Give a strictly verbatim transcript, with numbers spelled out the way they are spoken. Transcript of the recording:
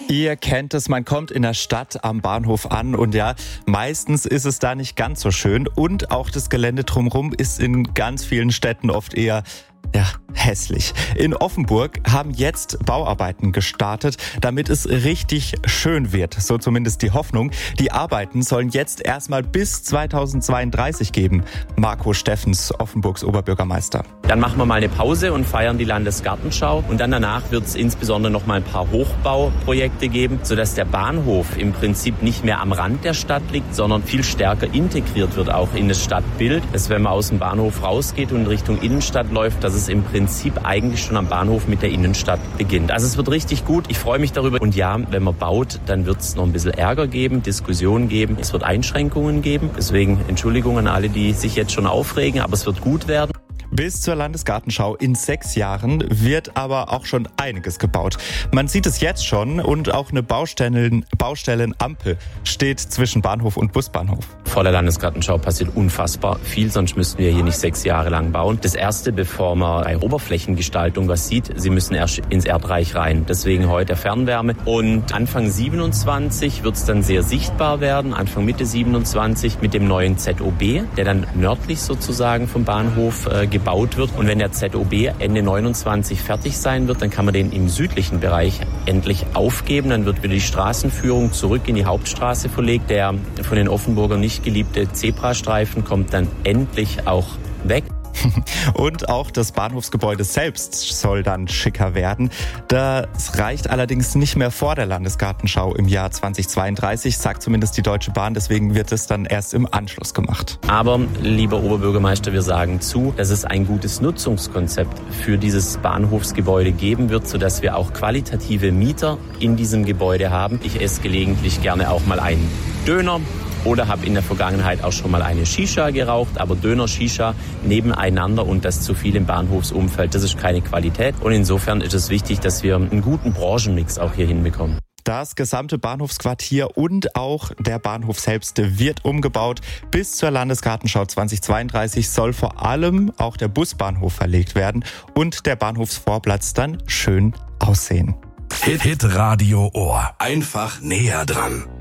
Ihr kennt es, man kommt in der Stadt am Bahnhof an und ja, meistens ist es da nicht ganz so schön und auch das Gelände drumherum ist in ganz vielen Städten oft eher ja, hässlich. In Offenburg haben jetzt Bauarbeiten gestartet, damit es richtig schön wird. So zumindest die Hoffnung. Die Arbeiten sollen jetzt erstmal bis zweitausendzweiunddreißig geben. Marco Steffens, Offenburgs Oberbürgermeister. Dann machen wir mal eine Pause und feiern die Landesgartenschau. Und dann danach wird es insbesondere noch mal ein paar Hochbauprojekte geben, sodass der Bahnhof im Prinzip nicht mehr am Rand der Stadt liegt, sondern viel stärker integriert wird auch in das Stadtbild. Dass wenn man aus dem Bahnhof rausgeht und in Richtung Innenstadt läuft, dass es im Prinzip eigentlich schon am Bahnhof mit der Innenstadt beginnt. Also es wird richtig gut. Ich freue mich darüber. Und ja, wenn man baut, dann wird es noch ein bisschen Ärger geben, Diskussionen geben. Es wird Einschränkungen geben. Deswegen Entschuldigung an alle, die sich jetzt schon aufregen, aber es wird gut werden. Bis zur Landesgartenschau in sechs Jahren wird aber auch schon einiges gebaut. Man sieht es jetzt schon und auch eine Baustellen, Baustellenampel steht zwischen Bahnhof und Busbahnhof. Vor der Landesgartenschau passiert unfassbar viel, sonst müssten wir hier nicht sechs Jahre lang bauen. Das Erste, bevor man bei Oberflächengestaltung was sieht, Sie müssen erst ins Erdreich rein. Deswegen heute Fernwärme. Und Anfang siebenundzwanzig wird es dann sehr sichtbar werden, Anfang Mitte siebenundzwanzig mit dem neuen Z O B, der dann nördlich sozusagen vom Bahnhof äh, gebaut wird. Und wenn der Z O B Ende neunundzwanzig fertig sein wird, dann kann man den im südlichen Bereich endlich aufgeben. Dann wird wieder die Straßenführung zurück in die Hauptstraße verlegt. Der von den Offenburgern nicht geliebte Zebrastreifen kommt dann endlich auch weg. Und auch das Bahnhofsgebäude selbst soll dann schicker werden. Das reicht allerdings nicht mehr vor der Landesgartenschau im Jahr zweitausendzweiunddreißig, sagt zumindest die Deutsche Bahn. Deswegen wird es dann erst im Anschluss gemacht. Aber, lieber Oberbürgermeister, wir sagen zu, dass es ein gutes Nutzungskonzept für dieses Bahnhofsgebäude geben wird, sodass wir auch qualitative Mieter in diesem Gebäude haben. Ich esse gelegentlich gerne auch mal einen Döner. Oder habe in der Vergangenheit auch schon mal eine Shisha geraucht, aber Döner, Shisha nebeneinander und das zu viel im Bahnhofsumfeld, das ist keine Qualität. Und insofern ist es wichtig, dass wir einen guten Branchenmix auch hier hinbekommen. Das gesamte Bahnhofsquartier und auch der Bahnhof selbst wird umgebaut. Bis zur Landesgartenschau zweitausendzweiunddreißig soll vor allem auch der Busbahnhof verlegt werden und der Bahnhofsvorplatz dann schön aussehen. Hit, Hit Radio Ohr. Einfach näher dran.